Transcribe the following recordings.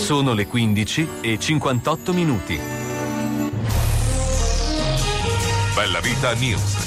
Sono le 15:58. Bella Vita News.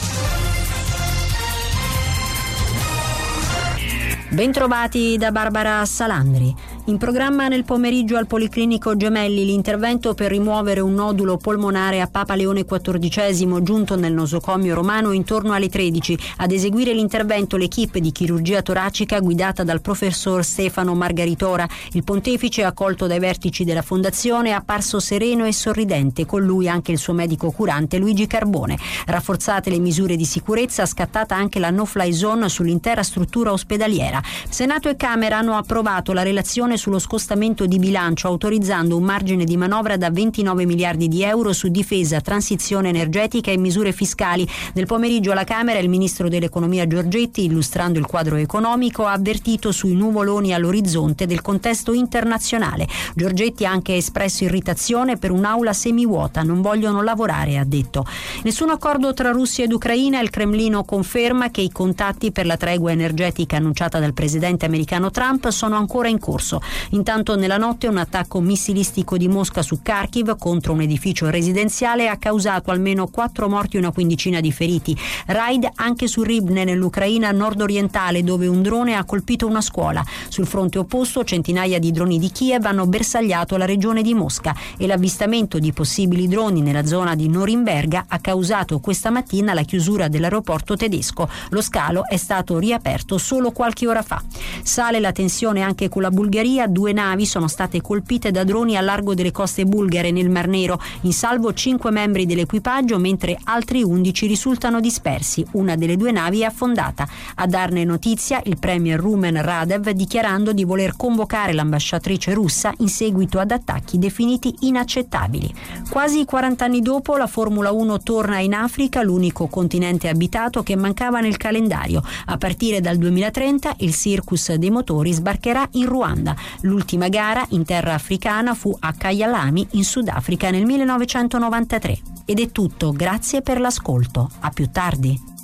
Bentrovati da Barbara Salandri. In programma nel pomeriggio al Policlinico Gemelli l'intervento per rimuovere un nodulo polmonare a Papa Leone XIV giunto nel nosocomio romano intorno alle 13. Ad eseguire l'intervento l'equipe di chirurgia toracica guidata dal professor Stefano Margaritora. Il pontefice, accolto dai vertici della fondazione, è apparso sereno e sorridente, con lui anche il suo medico curante Luigi Carbone. Rafforzate le misure di sicurezza, scattata anche la no-fly zone sull'intera struttura ospedaliera. Senato e Camera hanno approvato la relazione sullo scostamento di bilancio, autorizzando un margine di manovra da 29 miliardi di euro su difesa, transizione energetica e misure fiscali. Nel pomeriggio alla Camera il ministro dell'economia Giorgetti, illustrando il quadro economico, ha avvertito sui nuvoloni all'orizzonte del contesto internazionale. Giorgetti ha anche espresso irritazione per un'aula semivuota. Non vogliono lavorare, ha detto. Nessun accordo tra Russia ed Ucraina. Il Cremlino conferma che i contatti per la tregua energetica annunciata dal presidente americano Trump sono ancora in corso. Intanto nella notte un attacco missilistico di Mosca su Kharkiv contro un edificio residenziale ha causato almeno 4 morti e una quindicina di feriti. Raid anche su Rivne nell'Ucraina nord-orientale, dove un drone ha colpito una scuola. Sul fronte opposto centinaia di droni di Kiev hanno bersagliato la regione di Mosca e l'avvistamento di possibili droni nella zona di Norimberga ha causato questa mattina la chiusura dell'aeroporto tedesco. Lo scalo è stato riaperto solo qualche ora fa. Sale la tensione anche con la Bulgaria. 2 navi sono state colpite da droni a largo delle coste bulgare nel Mar Nero. In salvo 5 membri dell'equipaggio, mentre altri 11 risultano dispersi. Una delle 2 navi è affondata. A darne notizia il premier Rumen Radev, dichiarando di voler convocare l'ambasciatrice russa in seguito ad attacchi definiti inaccettabili. Quasi 40 anni dopo la Formula 1 torna in Africa, l'unico continente abitato che mancava nel calendario. A partire dal 2030 il Circus dei motori sbarcherà in Ruanda. L'ultima gara in terra africana fu a Kyalami in Sudafrica nel 1993. Ed è tutto, grazie per l'ascolto. A più tardi.